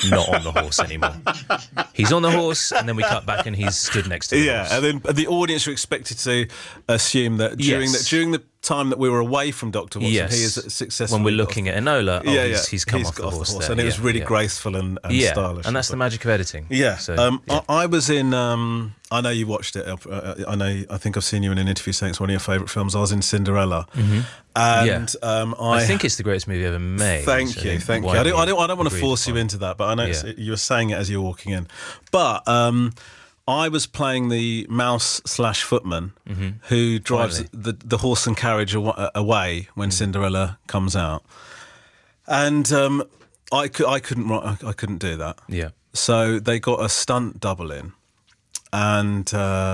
not on the horse anymore. He's on the horse, and then we cut back, and he's stood next to the horse. Yeah, and then the audience are expected to assume that during the time that we were away from Dr. Watson, he is successful. When we're looking at Enola, he's come off the horse there. And it was really graceful and stylish. And that's the magic of editing. Yeah. So, I was in, I know you watched it, I think I've seen you in an interview saying it's one of your favourite films. I was in Cinderella. Mm-hmm. And I think it's the greatest movie ever made. Thank you. I don't want to force you into that, but I know you were saying it as you were walking in. But I was playing the mouse/footman who drives the horse and carriage away when Cinderella comes out, and I couldn't do that. Yeah. So they got a stunt double in, and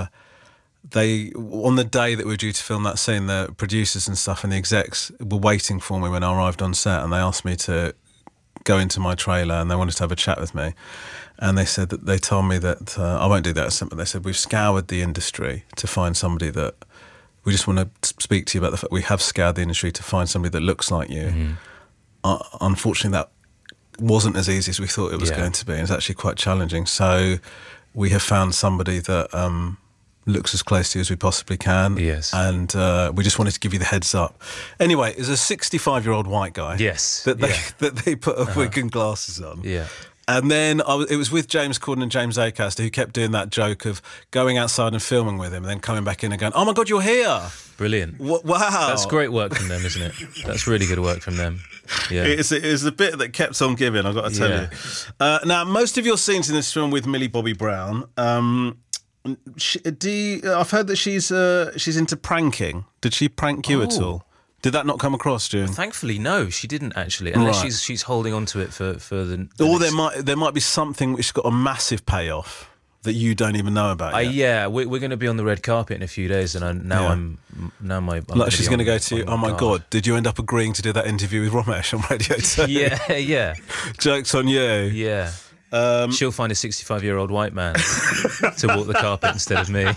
they, on the day that we were due to film that scene, the producers and stuff and the execs were waiting for me when I arrived on set, and they asked me to go into my trailer, and they wanted to have a chat with me. And they said that they told me that I won't do that, but they said, we've scoured the industry to find somebody that we just want to speak to you about the fact we have scoured the industry to find somebody that looks like you. Unfortunately, that wasn't as easy as we thought it was going to be. And it's actually quite challenging. So we have found somebody that looks as close to you as we possibly can. Yes. And we just wanted to give you the heads up. Anyway, there's a 65-year-old white guy. Yes. That they put a wig and glasses on. Yeah. And then it was with James Corden and James Acaster, who kept doing that joke of going outside and filming with him and then coming back in and going, oh my God, you're here. Brilliant. Wow. That's great work from them, isn't it? That's really good work from them. Yeah. It's a bit that kept on giving, I've got to tell you. Now, most of your scenes in this film with Millie Bobby Brown, I've heard that she's into pranking. Did she prank you at all? Did that not come across, June? Thankfully, no, she didn't actually. Unless she's holding on to it for the or there might be something which has got a massive payoff that you don't even know about yet. Yeah, we're going to be on the red carpet in a few days, and I'm like she's going to go to, oh my God, did you end up agreeing to do that interview with Romesh on Radio 2? Yeah. Joke's on you. Yeah. She'll find a 65-year-old white man to walk the carpet instead of me.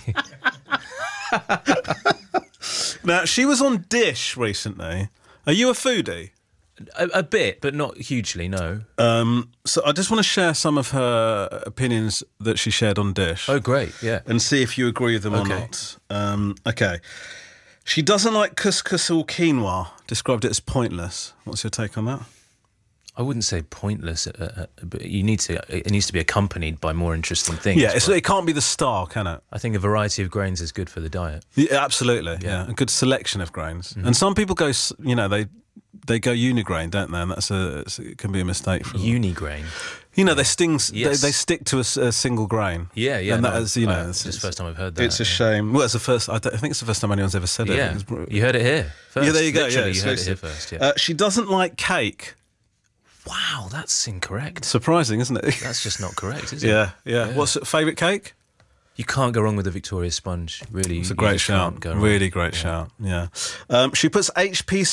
Now, she was on Dish recently. Are you a foodie? A bit, but not hugely, no. So I just want to share some of her opinions that she shared on Dish. Oh, great, yeah. And see if you agree with them or not. Okay. She doesn't like couscous or quinoa, described it as pointless. What's your take on that? I wouldn't say pointless, but it needs to be accompanied by more interesting things. Yeah, it can't be the star, can it? I think a variety of grains is good for the diet. Yeah, absolutely, yeah. A good selection of grains. Mm-hmm. And some people go, they go unigrain, don't they? And it can be a mistake for them. Unigrain? They stick to a single grain. Yeah. And that is, it's the first time I've heard that. It's a shame. Well, it's I think it's the first time anyone's ever said it. Yeah, you heard it here first. Yeah, there you go. Literally, you heard it here first, yeah. She doesn't like cake. Wow, that's incorrect. Surprising, isn't it? That's just not correct, is it? Yeah. What's favourite cake? You can't go wrong with the Victoria Sponge, really. It's a great shout. Really great shout, yeah. She puts HP